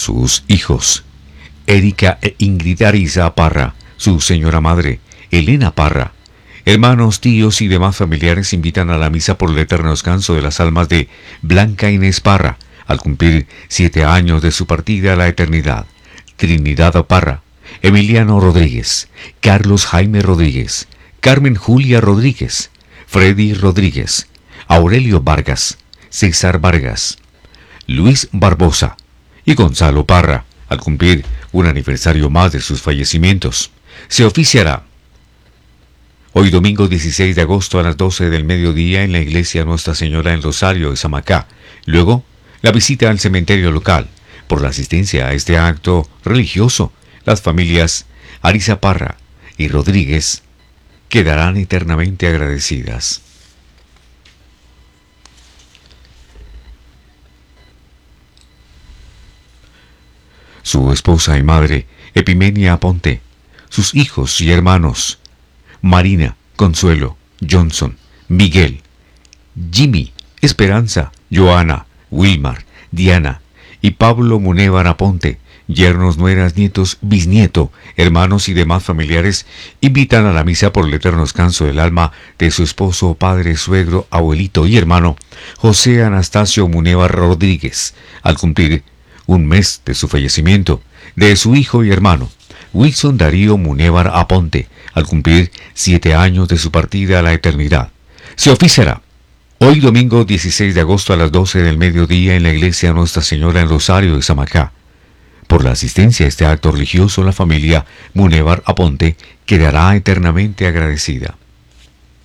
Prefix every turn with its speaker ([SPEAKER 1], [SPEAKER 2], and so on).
[SPEAKER 1] Sus hijos, Erika e Ingrid Ariza Parra, su señora madre, Elena Parra. Hermanos, tíos y demás familiares invitan a la misa por el eterno descanso de las almas de Blanca Inés Parra, al cumplir 7 años de su partida a la eternidad. Trinidad Parra, Emiliano Rodríguez, Carlos Jaime Rodríguez, Carmen Julia Rodríguez, Freddy Rodríguez, Aurelio Vargas, César Vargas, Luis Barbosa y Gonzalo Parra, al cumplir un aniversario más de sus fallecimientos. Se oficiará hoy domingo 16 de agosto a las 12 del mediodía en la iglesia Nuestra Señora en Rosario de Samacá. Luego, la visita al cementerio local. Por la asistencia a este acto religioso, las familias Ariza Parra y Rodríguez quedarán eternamente agradecidas. Su esposa y madre, Epimenia Aponte, sus hijos y hermanos, Marina, Consuelo, Johnson, Miguel, Jimmy, Esperanza, Joana, Wilmar, Diana y Pablo Munévar Aponte, yernos, nueras, nietos, bisnieto, hermanos y demás familiares, invitan a la misa por el eterno descanso del alma de su esposo, padre, suegro, abuelito y hermano, José Anastasio Munévar Rodríguez, al cumplir un mes de su fallecimiento, de su hijo y hermano, Wilson Darío Munévar Aponte, al cumplir 7 años de su partida a la eternidad. Se oficiará hoy domingo 16 de agosto a las 12 del mediodía en la iglesia Nuestra Señora en Rosario de Samacá. Por la asistencia a este acto religioso, la familia Munévar Aponte quedará eternamente agradecida.